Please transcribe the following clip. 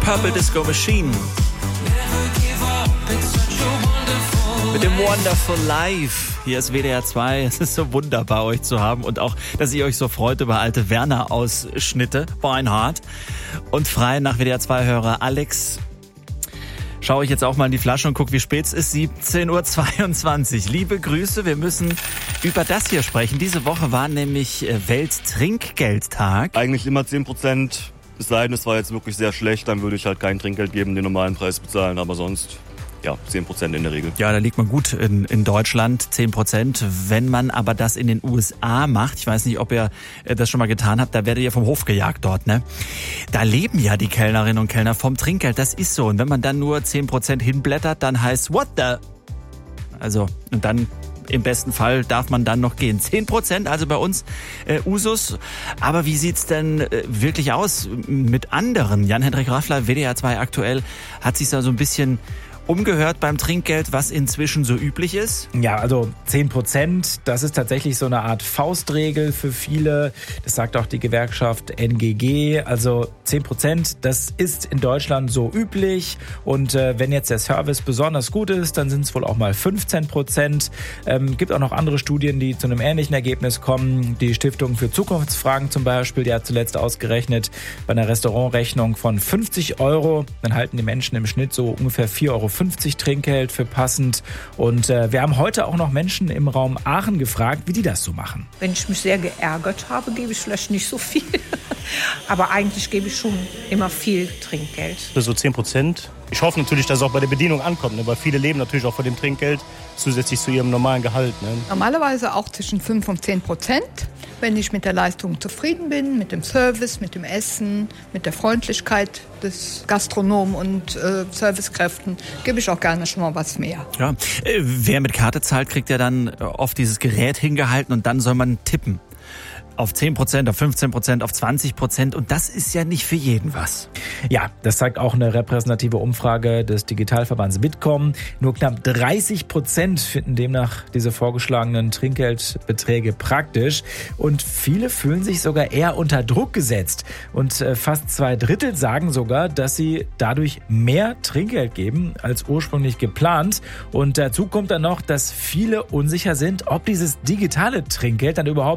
Purple Disco Machine. Mit dem Wonderful Life. Hier ist WDR 2. Es ist so wunderbar, euch zu haben. Und auch, dass ihr euch so freut über alte Werner-Ausschnitte. Beinhardt. Und frei nach WDR 2-Hörer Alex. Schaue ich jetzt auch mal in die Flasche und gucke, wie spät es ist. 17:22 Uhr. Liebe Grüße, wir müssen über das hier sprechen. Diese Woche war nämlich Welttrinkgeldtag. Eigentlich immer 10%. Es sei denn, es war jetzt wirklich sehr schlecht, dann würde ich halt kein Trinkgeld geben, den normalen Preis bezahlen. Aber sonst, ja, 10% in der Regel. Ja, da liegt man gut in Deutschland, 10%. Wenn man aber das in den USA macht, ich weiß nicht, ob ihr das schon mal getan habt, da werdet ihr vom Hof gejagt dort, ne? Da leben ja die Kellnerinnen und Kellner vom Trinkgeld, das ist so. Und wenn man dann nur 10% hinblättert, dann heißt what the? Also, und dann im besten Fall darf man dann noch gehen. 10%, also bei uns Usus. Aber wie sieht's denn wirklich aus mit anderen? Jan-Hendrik Raffler, WDR 2 aktuell, hat sich da so ein bisschen umgehört beim Trinkgeld, was inzwischen so üblich ist? Ja, also 10%, das ist tatsächlich so eine Art Faustregel für viele. Das sagt auch die Gewerkschaft NGG. Also 10%, das ist in Deutschland so üblich. Und wenn jetzt der Service besonders gut ist, dann sind es wohl auch mal 15%. Gibt auch noch andere Studien, die zu einem ähnlichen Ergebnis kommen. Die Stiftung für Zukunftsfragen zum Beispiel, die hat zuletzt ausgerechnet, bei einer Restaurantrechnung von 50 €, dann halten die Menschen im Schnitt so ungefähr 4,50 € Trinkgeld für passend. Und wir haben heute auch noch Menschen im Raum Aachen gefragt, wie die das so machen. Wenn ich mich sehr geärgert habe, gebe ich vielleicht nicht so viel. Aber eigentlich gebe ich schon immer viel Trinkgeld. So 10%. Ich hoffe natürlich, dass es auch bei der Bedienung ankommt, ne? Weil viele leben natürlich auch von dem Trinkgeld zusätzlich zu ihrem normalen Gehalt. Ne? Normalerweise auch zwischen 5 und 10%. Wenn ich mit der Leistung zufrieden bin, mit dem Service, mit dem Essen, mit der Freundlichkeit des Gastronomen und Servicekräften, gebe ich auch gerne schon mal was mehr. Ja, wer mit Karte zahlt, kriegt ja dann oft dieses Gerät hingehalten und dann soll man tippen. Auf 10%, auf 15%, auf 20%. Und das ist ja nicht für jeden was. Ja, das zeigt auch eine repräsentative Umfrage des Digitalverbands Bitkom. Nur knapp 30% finden demnach diese vorgeschlagenen Trinkgeldbeträge praktisch. Und viele fühlen sich sogar eher unter Druck gesetzt. Und fast 2/3 sagen sogar, dass sie dadurch mehr Trinkgeld geben als ursprünglich geplant. Und dazu kommt dann noch, dass viele unsicher sind, ob dieses digitale Trinkgeld dann überhaupt